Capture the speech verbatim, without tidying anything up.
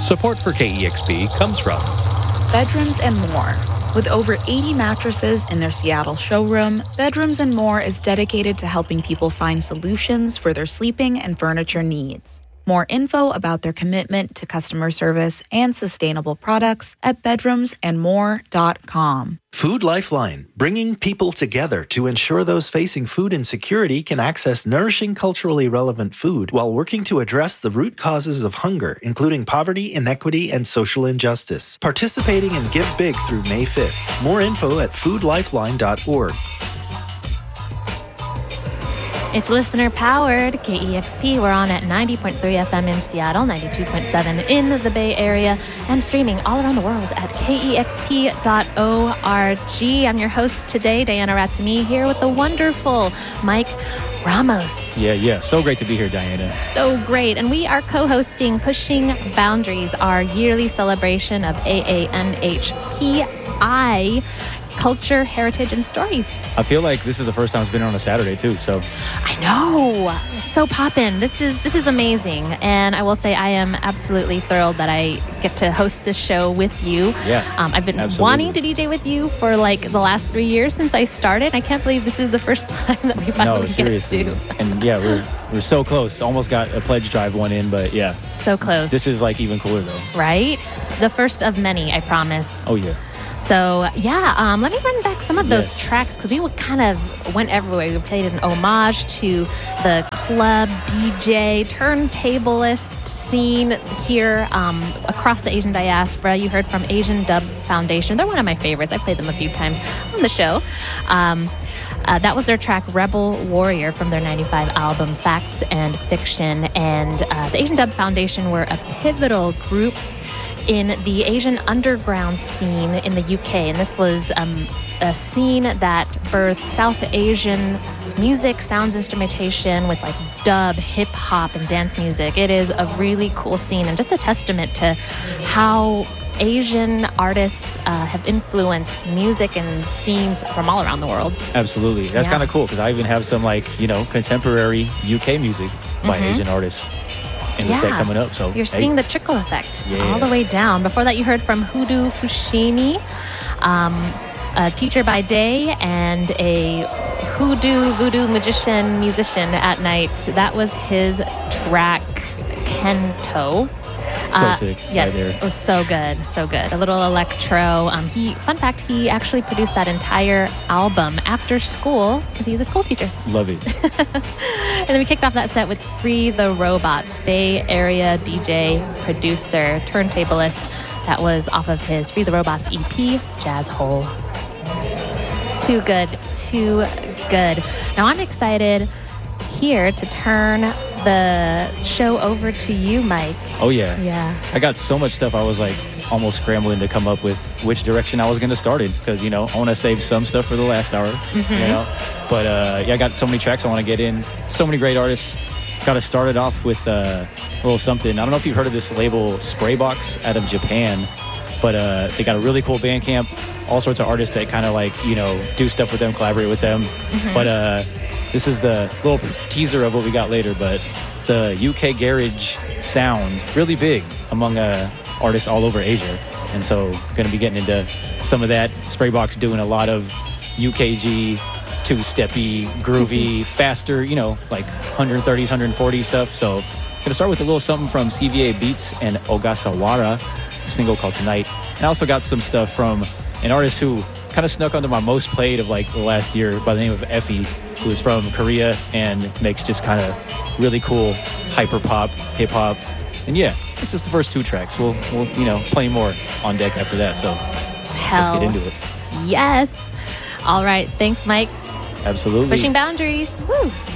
Support for K E X P comes from Bedrooms and More. With over eighty mattresses in their Seattle showroom, Bedrooms and More is dedicated to helping people find solutions for their sleeping and furniture needs. More info about their commitment to customer service and sustainable products at bedrooms and more dot com. Food Lifeline, bringing people together to ensure those facing food insecurity can access nourishing, culturally relevant food while working to address the root causes of hunger, including poverty, inequity, and social injustice. Participating in Give Big through May fifth. More info at food lifeline dot org. It's listener-powered, K E X P. We're on at ninety point three F M in Seattle, ninety-two point seven in the Bay Area, and streaming all around the world at K E X P dot org. I'm your host today, Diana Ratsumi, here with the wonderful Mike Ramos. Yeah, yeah. So great to be here, Diana. So great. And we are co-hosting Pushing Boundaries, our yearly celebration of A A N H P I, culture, heritage, and stories. I feel like this is the first time it's been on a Saturday too. So I know, it's so poppin'. This is this is amazing, and I will say I am absolutely thrilled that I get to host this show with you. Yeah, um, I've been absolutely. wanting to D J with you for like the last three years since I started. I can't believe this is the first time that we finally no, seriously. get to. And yeah, we're we're so close. Almost got a pledge drive one in, but yeah, so close. This is like even cooler though, right? The first of many, I promise. Oh yeah. So, yeah, um, let me run back some of those yes. tracks, because we kind of went everywhere. We played an homage to the club, D J, turntablist scene here um, across the Asian diaspora. You heard from Asian Dub Foundation. They're one of my favorites. I played them a few times on the show. Um, uh, that was their track Rebel Warrior from their ninety-five album Facts and Fiction. And uh, the Asian Dub Foundation were a pivotal group in the Asian underground scene in the U K. And this was um, a scene that birthed South Asian music, sounds instrumentation with like dub, hip hop, and dance music. It is a really cool scene and just a testament to how Asian artists uh, have influenced music and scenes from all around the world. Absolutely. That's Yeah. kind of cool because I even have some like, you know, contemporary U K music by Mhm. Asian artists in the Yeah. set coming up. So You're hey. seeing the trickle effect Yeah. all the way down. Before that, you heard from Hoodoo Fushimi, um, a teacher by day and a hoodoo voodoo magician musician at night. That was his track Kento. So Uh, sick. Yes, Right there. it was so good, so good. A little electro. Um, he, fun fact, he actually produced that entire album after school because he's a school teacher. Love it. And then we kicked off that set with Free the Robots, Bay Area D J, producer, turntablist. That was off of his Free the Robots E P, Jazz Hole. Too good, too good. Now I'm excited here to turn the show over to you, Mike. Oh yeah. Yeah. I got so much stuff. I was like almost scrambling to come up with which direction I was going to start in because, you know, I want to save some stuff for the last hour, Mm-hmm. you know. But uh, yeah, I got so many tracks I want to get in. So many great artists. Got to start it off with uh, a little something. I don't know if you've heard of this label Spraybox out of Japan, but uh, they got a really cool Bandcamp. All sorts of artists that kind of like, you know, do stuff with them, collaborate with them. Mm-hmm. But uh, this is the little teaser of what we got later. But the U K garage sound, really big among uh, artists all over Asia. And so going to be getting into some of that. Spraybox doing a lot of U K G, two-steppy, groovy, faster, you know, like one thirties, one forties stuff. So going to start with a little something from C V A Beats and Ogasawara, a single called Tonight. And I also got some stuff from an artist who kind of snuck under my most played of like the last year by the name of Effie, who is from Korea and makes just kind of really cool hyper pop, hip hop. And yeah, it's just the first two tracks. We'll, we'll you know, play more on deck after that. So Hell let's get into it. yes. All right. Thanks, Mike. Absolutely. Pushing boundaries. Woo.